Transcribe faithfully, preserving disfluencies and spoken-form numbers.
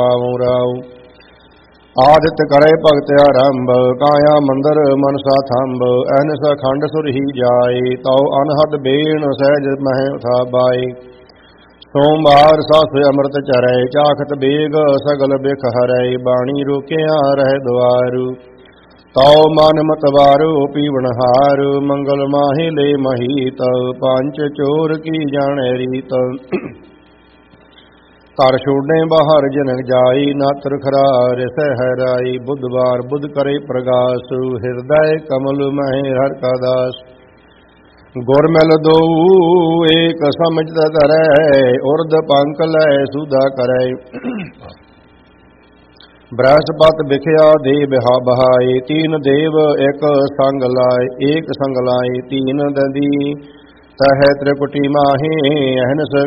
ਆਵਉ ਰਾਉ। ਆਦਿਤ ਕਰੇ ਭਗਤ ਆਰੰਭ, ਕਾਇਆ ਮੰਦਰ ਮਨਸਾ ਥੰਬ। ਅਹਨਿਸ ਅਖੰਡ ਸੁਰ ਹੀ ਜਾਏ, ਤਉ ਅਨਹਦ ਬੇਣ ਸਹਿਜ ਮਹਿ ਉਠਾਬਾਏ। ਸੋਮਵਾਰ ਸਾਸ ਅੰਮ੍ਰਿਤ ਚਰੈ, ਚਾਖਤ ਬੇਗ ਸਗਲ ਬਿਖ ਹਰੈ। ਬਾਣੀ ਰੋਕਿਆ ਰਹਿ ਦੁਆਰੂ, ਤਉ ਮਨ ਮਤਵਾਰੂ ਪੀਵਣ ਹਾਰ। ਮੰਗਲ ਮਾਹੀ ਲੈ ਮਹੀਤ, ਪੰਚ ਚੋਰ ਕੀ ਜਾਣੈ ਰੀਤ। ਘਰ ਛੋਡੇ ਬਾਹਰ ਜਨਕ ਜਾਈ, ਨਾਤਰ ਖਰਾ ਰਿਸੈ ਹੈਰਾਈ। ਬੁੱਧਵਾਰ ਬੁੱਧ ਕਰੇ ਪ੍ਰਗਾਸ, ਹਿਰਦੈ ਕਮਲ ਮਹਿ ਹਰਿ ਕਾ ਦਾਸ। ਗੁਰ ਮਿਲ ਦੋਊ ਏਕ ਸਮਝਤ ਧਰੈ, ਉਰਧ ਪੰਕ ਲੈ ਸੁਧਾ ਕਰੈ। ਬ੍ਰਹਸਪਤ ਵਿਖਿਆ ਦੇ ਬਿਹਾ ਬਹਾਏ, ਤੀਨ ਦੇਵ ਇੱਕ ਸੰਗ ਲਾਏ। ਏਕ ਸੰਗ ਲਾਏ ਤੀਨ ਦੰਦੀ, ਤਹੈ ਤ੍ਰਿਕੁਟੀ ਮਾਹੀ। ਅਹਨਿਸ